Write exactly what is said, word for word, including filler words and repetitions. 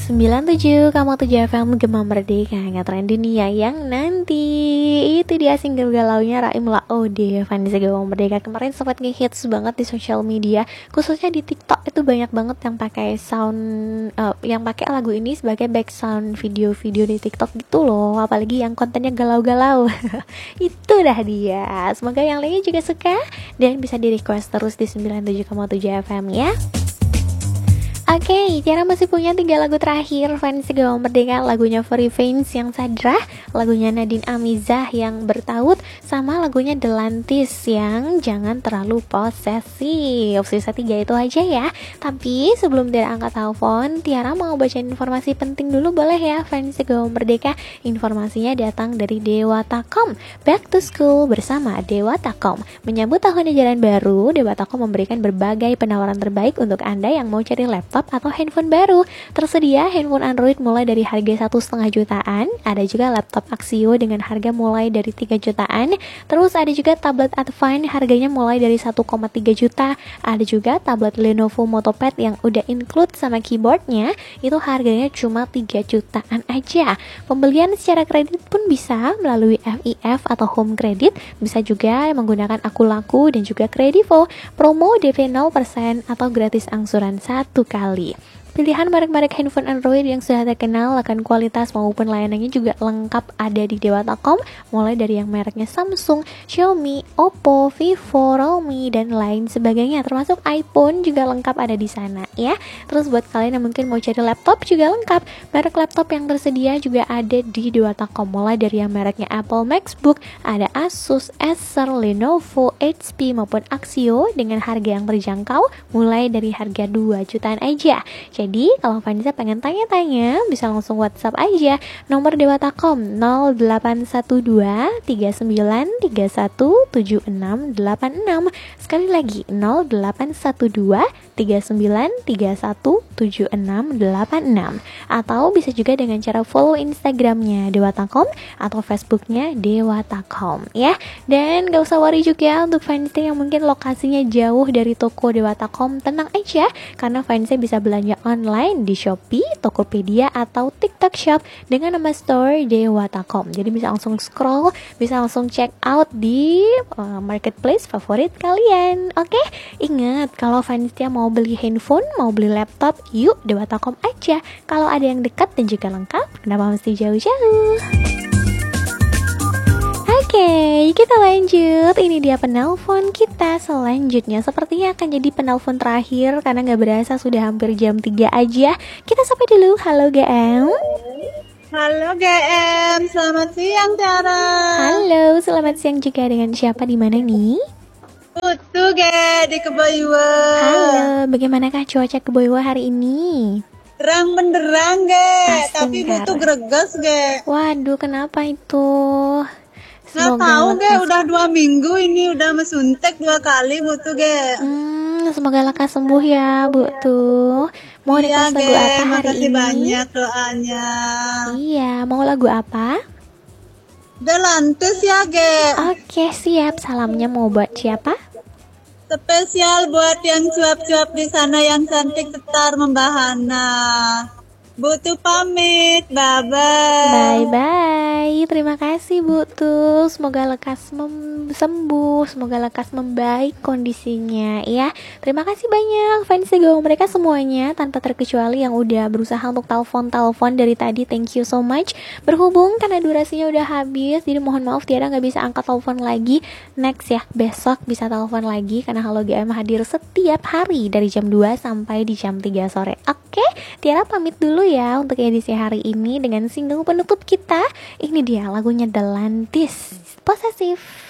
sembilan tujuh koma tujuh F M Gema Merdeka, ngetren dunia yang nanti. Itu dia single galaunya Raim Laode, Vanessa Gema Merdeka. Kemarin sempat nge-hits banget di sosial media, khususnya di TikTok. Itu banyak banget yang pakai sound uh, yang pakai lagu ini sebagai background video-video di TikTok gitu loh. Apalagi yang kontennya galau-galau. Itu dah dia. Semoga yang lainnya juga suka dan bisa di-request terus di sembilan tujuh koma tujuh F M ya. Oke, okay, Tiara masih punya tiga lagu terakhir Vanessa Gema Merdeka. Lagunya Furry Fans yang Sadrah, lagunya Nadine Amizah yang Bertaut, sama lagunya Delantis yang Jangan Terlalu Posesif. Sisa tiga itu aja ya. Tapi sebelum Tiara angkat telepon, Tiara mau bacain informasi penting dulu boleh ya Vanessa Gema Merdeka. Informasinya datang dari Dewata.com. Back to School bersama Dewata.com. Menyambut tahun ajaran baru, Dewata.com memberikan berbagai penawaran terbaik untuk Anda yang mau cari laptop atau handphone baru. Tersedia handphone Android mulai dari harga satu setengah jutaan. Ada juga laptop Axio dengan harga mulai dari tiga jutaan. Terus ada juga tablet Advance harganya mulai dari satu koma tiga juta. Ada juga tablet Lenovo Motopad yang udah include sama keyboardnya, itu harganya cuma tiga jutaan aja. Pembelian secara kredit pun bisa melalui F I F atau home credit. Bisa juga menggunakan Akulaku dan juga Kredivo. Promo D P nol persen atau gratis angsuran satu kali. Pilihan merek-merek handphone Android yang sudah terkenal akan kualitas maupun layanannya juga lengkap ada di Dewata.com, mulai dari yang mereknya Samsung, Xiaomi, Oppo, Vivo, Realme, dan lain sebagainya, termasuk iPhone juga lengkap ada di sana ya. Terus buat kalian yang mungkin mau cari laptop juga lengkap, merek laptop yang tersedia juga ada di Dewata.com, mulai dari yang mereknya Apple MacBook, ada Asus, Acer, Lenovo, H P maupun Axio dengan harga yang terjangkau mulai dari harga dua jutaan aja. Jadi kalau Vanessa pengen tanya-tanya bisa langsung WhatsApp aja nomor Dewata.com nol delapan satu dua tiga sembilan tiga satu tujuh enam delapan enam. Sekali lagi nol delapan satu dua tiga sembilan tiga satu tujuh enam delapan enam. Atau bisa juga dengan cara follow Instagramnya Dewata.com atau Facebooknya Dewata.com ya. Dan gak usah worry juga untuk Vanessa yang mungkin lokasinya jauh dari toko Dewata.com, tenang aja karena Vanessa bisa belanja online di Shopee, Tokopedia, atau TikTok Shop dengan nama store Dewata.com. Jadi bisa langsung scroll, bisa langsung check out di uh, marketplace favorit kalian. Oke, okay? Ingat kalau Vanessa mau beli handphone, mau beli laptop, yuk Dewata.com aja. Kalau ada yang dekat dan juga lengkap, kenapa mesti jauh-jauh? Oke, okay, kita lanjut. Ini dia penelpon kita selanjutnya. Sepertinya akan jadi penelpon terakhir karena gak berasa sudah hampir jam tiga aja. Kita sapa dulu. Halo G M. Halo G M, selamat siang Tiara. Halo, selamat siang juga. Dengan siapa di mana nih? Putu G di Keboiwa. Halo, bagaimanakah cuaca Keboiwa hari ini? Terang benderang G, tapi butuh greges G. Waduh, kenapa itu? Nggak tahu Ge, udah dua minggu ini udah mesuntek dua kali butuh Ge. Hmm, semoga lekas sembuh ya Bu tuh. Mau iya, request lagu apa hari makasih ini? banyak doanya. Iya, mau lagu apa? Delantis ya Ge. Oke siap, salamnya mau buat siapa? Spesial buat yang cuap-cuap di sana yang cantik tetar membahana. Butuh pamit, bye-bye. Bye-bye, terima kasih Bu tuh. Semoga lekas mem- sembuh, semoga lekas membaik kondisinya ya. Terima kasih banyak fans Gema mereka semuanya, tanpa terkecuali yang udah berusaha untuk telepon-telepon dari tadi. Thank you so much. Berhubung karena durasinya udah habis, jadi mohon maaf Tiara gak bisa angkat telepon lagi. Next ya, besok bisa telepon lagi karena Halo G M hadir setiap hari dari jam dua sampai di jam tiga sore. Oke, Tiara pamit dulu ya untuk edisi hari ini dengan single penutup kita. Ini dia lagunya Delantis, Posesif.